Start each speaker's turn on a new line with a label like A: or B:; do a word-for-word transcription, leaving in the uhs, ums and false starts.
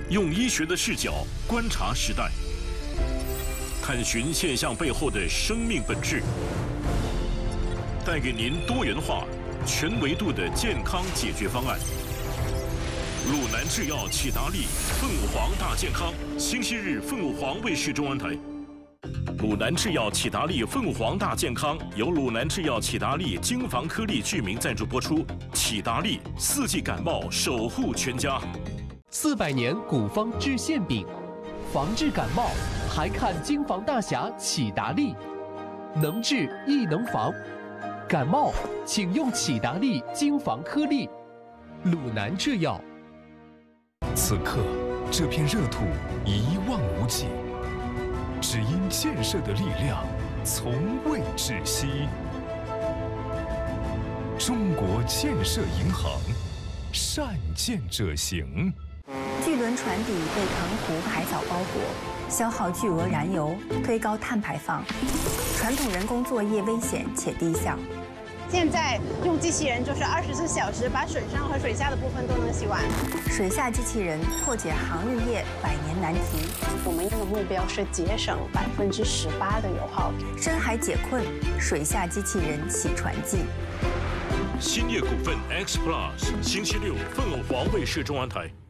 A: 用医学的视角观察时代，探寻现象背后的生命本质，带给您多元化、全维度的健康解决方案。鲁南制药启达利凤凰大健康，星期日凤凰卫视中文台。鲁南制药启达利凤凰大健康由鲁南制药启达利精防颗粒剧名赞助播出。启达利四季感冒守护全家。
B: 四百年古方治馅饼，防治感冒还看金防大侠启达利，能治亦能防。感冒请用启达利金防颗粒。鲁南制药。
C: 此刻，这片热土一望无际，只因建设的力量从未止息。中国建设银行，善建者行。
D: 巨轮船底被澎湖海藻包裹，消耗巨额燃油，推高碳排放，传统人工作业危险且低效。
E: 现在用机器人就是二十四小时把水上和水下的部分都能洗完。
D: 水下机器人破解航运业百年难题。
E: 我们用的目标是节省百分之十八的油耗。
D: 深海解困，水下机器人洗船记。
A: 兴业股份 X Plus， 星期六凤凰卫视中文台。